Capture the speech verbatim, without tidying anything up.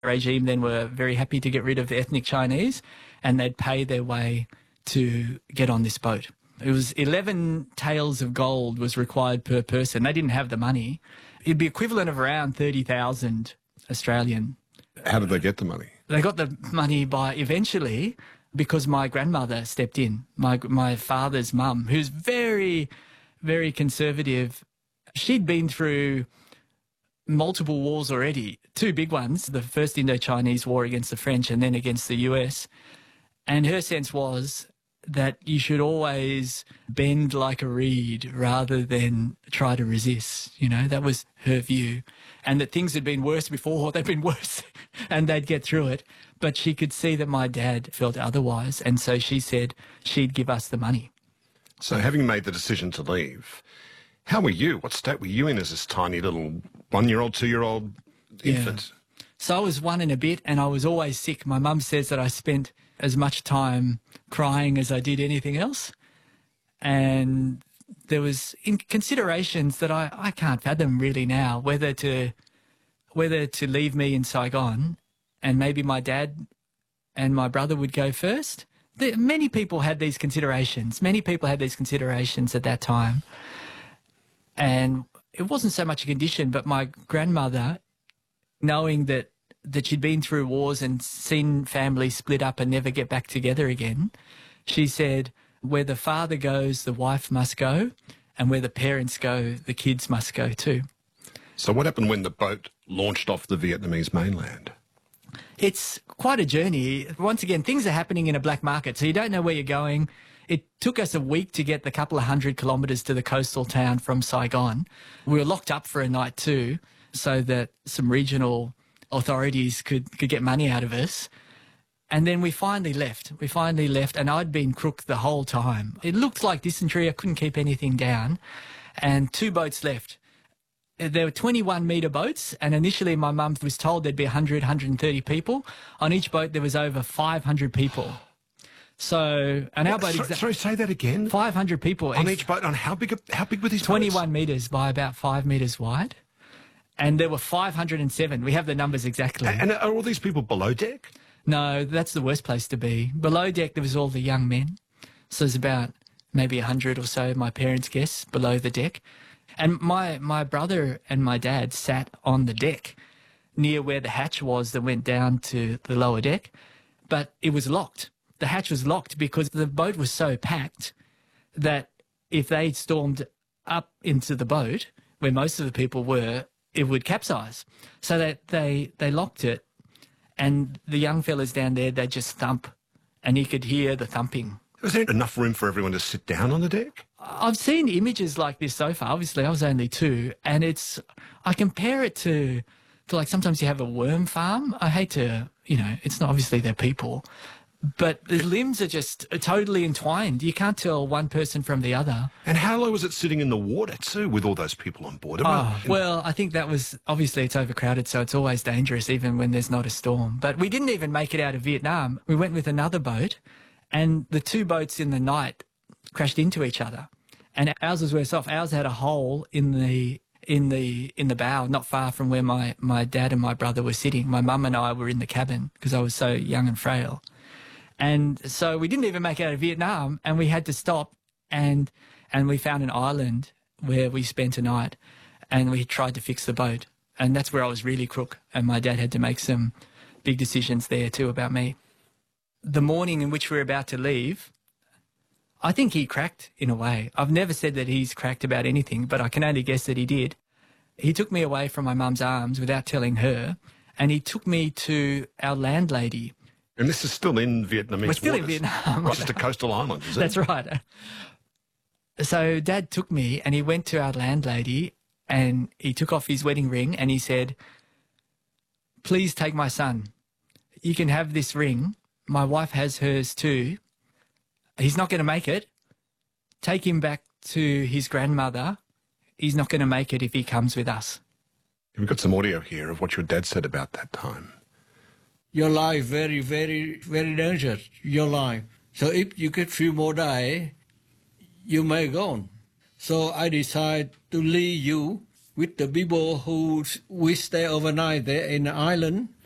regime then were very happy to get rid of the ethnic Chinese, and they'd pay their way to get on this boat. It was eleven taels of gold was required per person. They didn't have the money. It'd be equivalent of around thirty thousand Australian. How did they get the money? They got the money by eventually because my grandmother stepped in, my my father's mum, who's very, very conservative. She'd been through multiple wars already, two big ones, the first Indo-Chinese war against the French and then against the U S. And her sense was that you should always bend like a reed rather than try to resist. You know, that was her view. And that things had been worse before, they'd been worse, and they'd get through it. But she could see that my dad felt otherwise, and so she said she'd give us the money. So having made the decision to leave, how were you? What state were you in as this tiny little one-year-old, two-year-old infant? Yeah. So I was one and a bit, and I was always sick. My mum says that I spent as much time crying as I did anything else. And there was in considerations that I, I can't fathom really now, whether to whether to leave me in Saigon and maybe my dad and my brother would go first. The, many people had these considerations. Many people had these considerations at that time. And it wasn't so much a condition, but my grandmother, knowing that that she'd been through wars and seen families split up and never get back together again, she said, where the father goes, the wife must go, and where the parents go, the kids must go too. So what happened when the boat launched off the Vietnamese mainland? It's quite a journey. Once again, things are happening in a black market, so you don't know where you're going. It took us a week to get the couple of hundred kilometres to the coastal town from Saigon. We were locked up for a night too, so that some regional authorities could, could get money out of us. And then we finally left. We finally left, and I'd been crook the whole time. It looked like dysentery. I couldn't keep anything down. And two boats left. There were twenty-one metre boats, and initially my mum was told there'd be one hundred, one hundred thirty people. On each boat there was over five hundred people. So, and our boat... Sorry, sorry, say that again? five hundred people. On each boat? On how big, how big were these twenty-one boats? metres by about five metres wide. And there were five hundred and seven. We have the numbers exactly. And are all these people below deck? No, that's the worst place to be. Below deck, there was all the young men. So there's about maybe a hundred or so, my parents guess, below the deck. And my, my brother and my dad sat on the deck near where the hatch was that went down to the lower deck. But it was locked. The hatch was locked because the boat was so packed that if they stormed up into the boat, where most of the people were, it would capsize. So that they, they locked it. And the young fellas down there, they just thump, and you could hear the thumping. Was there enough room for everyone to sit down on the deck? I've seen images like this so far. Obviously, I was only two, and it's, I compare it to, to like sometimes you have a worm farm. I hate to, you know, it's not obviously they're people, but the limbs are just totally entwined. You can't tell one person from the other. And how low was it sitting in the water too with all those people on board? Oh, well, I think that was, obviously it's overcrowded, so it's always dangerous even when there's not a storm. But we didn't even make it out of Vietnam. We went with another boat, and the two boats in the night crashed into each other. And ours was worse off. Ours had a hole in the in the in the bow, not far from where my, my dad and my brother were sitting. My mum and I were in the cabin because I was so young and frail. And so we didn't even make it out of Vietnam, and we had to stop, and and we found an island where we spent a night, and we tried to fix the boat. And that's where I was really crook, and my dad had to make some big decisions there too about me. The morning in which we were about to leave, I think he cracked in a way. I've never said that he's cracked about anything, but I can only guess that he did. He took me away from my mum's arms without telling her, and he took me to our landlady. And this is still in Vietnamese We're still waters. in Vietnam. It's just a coastal island, is it? That's right. So Dad took me, and he went to our landlady, and he took off his wedding ring, and he said, "Please take my son. You can have this ring. My wife has hers too. He's not going to make it. Take him back to his grandmother. He's not going to make it if he comes with us." We've got some audio here of what your dad said about that time. Your life very, very, very dangerous, your life. So if you get few more days, you may go on. So I decide to leave you with the people who we stay overnight there in the island.